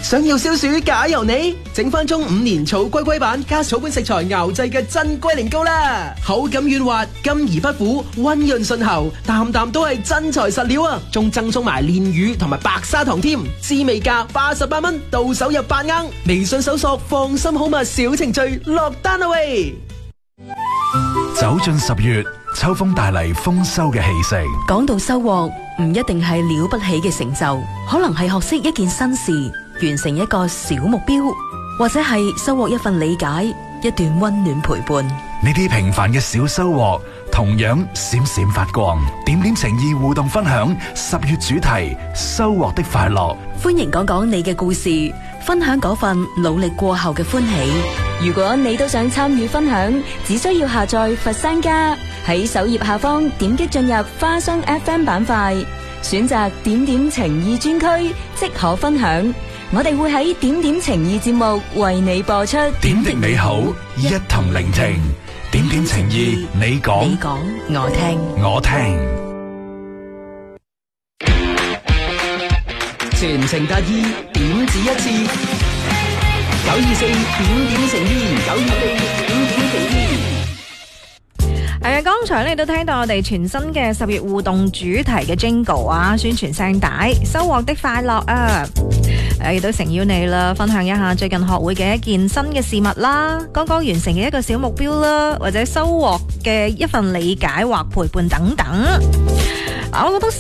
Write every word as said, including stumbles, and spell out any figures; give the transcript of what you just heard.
想要消暑假由你，整翻中五年草龜龜版加草本食材熬製嘅真龜苓膏啦，口感軟滑，甘而不苦，溫潤順喉，啖啖都係真材實料啊！仲贈送埋煉乳同埋白砂糖添，滋味價八十八蚊，到手入八盎。微信搜索放心好物小程序落單啦喂！ 走進十月，秋風帶嚟豐收嘅氣息。 講到收穫，唔一定係了不起嘅成就，可能係學識一件新事，完成一個小目標，或者係收穫一份理解，一段溫暖陪伴。 呢啲平凡嘅小收穫，同樣閃閃發光。點點情意互動分享十月主題：收穫的快樂。 歡迎講講你嘅故事，分享嗰份努力過後嘅歡喜。 如果你都想參與分享，只需要下載佛山家，喺首頁下方點擊進入花生 F M 板塊，選擇點點情意專區，即可分享。我哋會喺點點情意節目為你播出。 點滴美好，一同聆聽。點點情意，你講， 你講，我聽， 我聽。 全程達意，點止一次。九二四點點情意，九二四點點情意。 係啊，剛才咧都聽到我哋全新嘅十月互動主題嘅 Jingle 啊，宣傳聲帶，收穫的快樂啊！誒，亦都誠邀你啦，分享一下最近學會嘅一件新嘅事物啦，剛剛完成嘅一個小目標啦，或者收穫嘅一份理解或陪伴等等。我覺得